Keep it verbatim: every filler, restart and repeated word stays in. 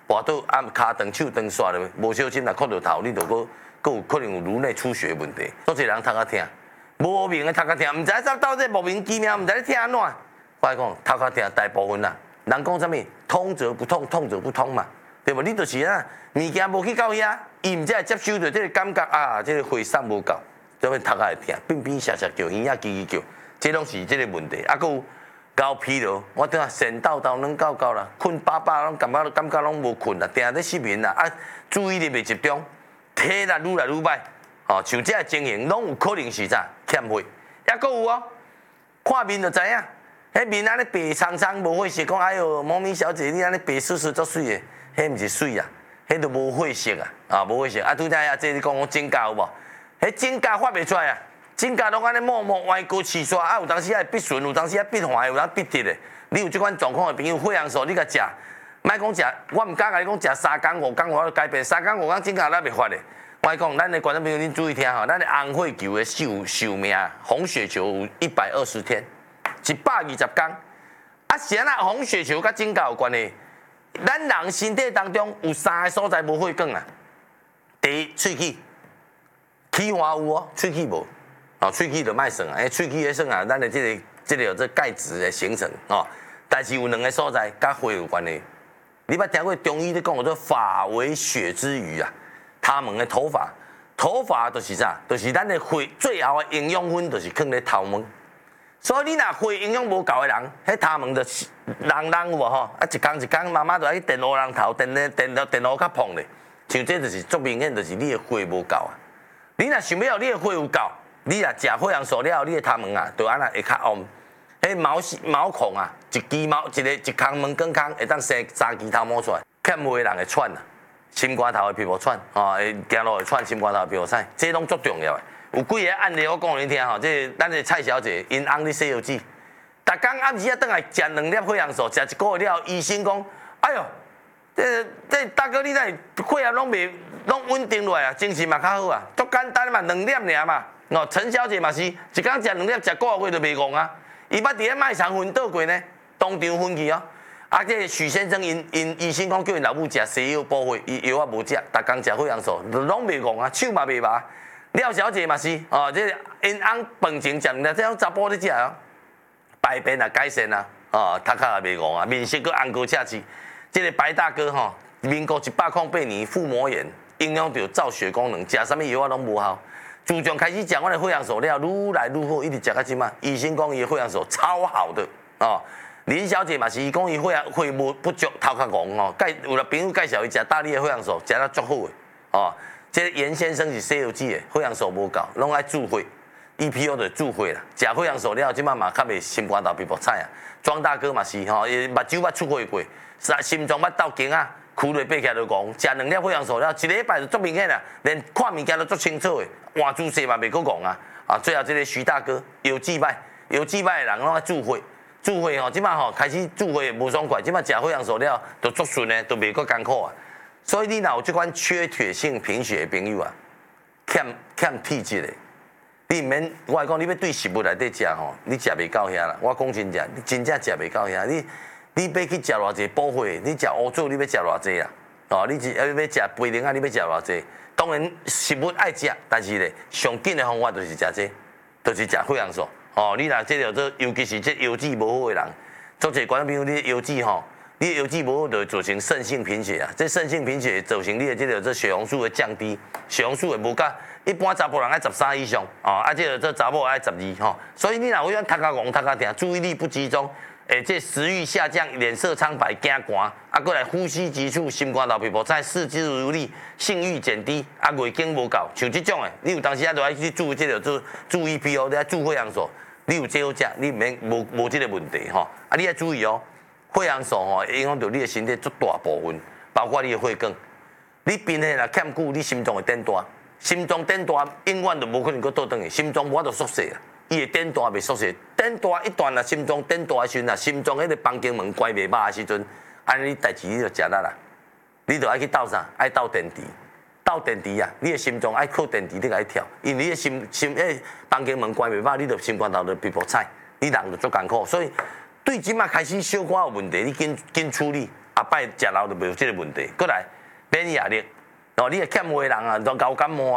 跋倒按骹长手长煞了，无小心来磕到头，你就搁搁有可能有颅内出血的问题。多侪人头壳痛，无明的头壳痛，唔知怎到这莫名其妙，唔知你听安怎。我来讲，头壳痛大部分啦，人讲啥物？通则不痛，痛则不通嘛，对无？你就是啊，物件无去到遐，伊唔才会接受到这个感觉啊，这个回散无够，所以头壳会痛，变变斜斜叫，耳仔叽叽叫，这拢是这个问题。啊，有高疲劳，我等下神叨叨软到到啦，困饱饱拢感觉感觉拢无困啦，定在失眠啦，啊，注意力袂集中，体力愈来愈歹，哦，像这情形拢有可能是啥欠血，还佫有哦，看面就知影。迄面安尼白苍苍，无血色，讲哎哟，毛咪小姐你安尼白丝丝足水的，迄毋是水啊，迄都无血色啊，啊无血色。啊，拄才啊，这你讲我指甲有无？迄指甲发袂出来啊，指甲拢安尼摸摸歪高刺刷，啊有当时爱闭顺，有当时爱闭坏，有当闭直的。你有即款状况的朋友，血红素你甲食，莫讲食，我毋敢甲你讲食三工五工，我就改变三工五工指甲咱袂发的。我讲，咱的观众朋友，恁注意听吼，咱的红血球的寿寿命，红血球有一百二十天。一百二十天，啊，是安那红血球甲指甲有关系。咱人身体当中有三个所在无血管啊。第一，喙齿，齿环有哦，喙齿无，哦，喙齿就卖算啊，因喙齿咧算啊，咱的这个这个有这钙质的形成哦。但是有两个所在甲血有关系。你捌听过中医咧讲做发为血之余啊？他们的头发，头发就是啥？就是咱的血最后的营养分，就是放咧头毛。所以你若血营养无够的人，迄头毛就人人有无吼？啊，一工一工，妈妈就爱电乌人头，电咧电脑电脑较碰咧。像这就是足明显，就是你的血无够啊。你若想要你的血有够，你若食血红素了，你的头毛啊，就安那会较旺。迄毛毛孔啊，一支毛一个一空毛光空，会当生三支头毛出来。欠血的人会喘啊，心肝头的皮肤喘，吼，会行路会喘，心肝头的皮肤喘，这拢足重要的。有几个案例我讲互恁听吼，这咱的蔡小姐因翁咧洗药剂，逐工暗时啊倒来食两粒血红素，食一个月了，医生讲，哎哟，这这大哥你那血压拢袂拢稳定落来啊，精神嘛较好啊，足简单嘛，两粒尔嘛。哦，陈小姐嘛是，一工食两粒，食个月就袂戆啊。伊捌伫咧卖场昏倒过呢，当场昏去哦。啊，这许先生因因医生讲叫因老母食西药补血，伊药啊无食，逐工食血红素，拢袂戆啊，手嘛袂麻。廖小姐嘛是，哦，这因翁饭前食两，这种查甫咧食哦，排便也改善啊，哦，头壳也袂戆啊，面色佫红高赤赤。这个白大哥吼，民国一百零八年腹膜炎，影响到造血功能，食啥物药啊拢无效。自从开始食我的血红素了，愈来愈好，一直食到即嘛。医生讲伊的血红素超好的，哦。林小姐嘛是，伊讲伊血血无不足，头壳戆哦。介有了朋友介绍伊食大力的血红素，食得足好的，哦。这严先生是西药剂的，血红素无够，拢爱注血 ，E P O 就注血啦。食血红素了，即摆嘛较袂心肝头皮肤菜啊。庄大哥嘛是吼，伊目睭捌出血过，心脏捌斗经啊，躯落爬起来就戆。食两粒血红素了，一礼拜就足明显啦，连看物件都足清楚的，换姿势嘛袂阁戆啊。啊，最后这个徐大哥有祭拜，有祭拜的人拢爱注血，注血吼，即摆吼开始注血无爽快，即摆食血红素了，就足顺的，都袂阁艰苦啊。所以你若有即款缺铁性贫血的朋友啊，欠欠体质的，你毋免我来讲，你要对食物内底食吼，你食袂到遐啦。我讲真正，你真正食袂到遐。你你要去食偌济补血，你食乌棗你要食偌济啦？哦，你是要要食肥苓啊，你要食偌济？当然食物爱食，但是咧上紧的方法就是食这，就是食血红素。哦，你若这条做，尤其是这腰子无好的人，做者观众朋友，你腰子吼。你的腰子无好，就会造成肾性贫血啊！这肾性贫血造成你的这个这血红素的降低，血红素会无甲一般查甫人爱十三以上哦，啊，这个这查某爱十二吼，所以你若有样头壳戆、头壳痛，注意力不集中，诶，这食欲下降、脸色苍白、惊寒，啊，过来呼吸急促、心肝头皮肤菜、四肢无力、性欲减低，啊，月经无够，像这种诶，你有当时啊，就爱去注这个注注意 P O， 你爱注血红素，你有这好食，你免无无这个问题吼，啊，你要注意哦。血红素吼，影响到你的身体足大部分，包括你的血管。你病的若欠久，你心脏会变大，心脏变大，永远就无可能搁倒转去。心脏无法度缩小啊，伊会变大袂缩小，变大一段啊，心脏变大的时阵啊，心脏迄个房间门关袂饱的时阵，安尼代志你就食力啦。你就爱去斗啥？爱斗电池，斗电池啊！你的心脏爱靠电池你甲伊跳，因为你的心心诶房间门关袂饱，你就心肝头就皮肤菜，你人就足艰苦，所以。对即马开始小可有问题，你紧紧处理， 阿拜食老就袂有这个问题。过来免疫力，哦，你会欠话人啊，都高感冒啊。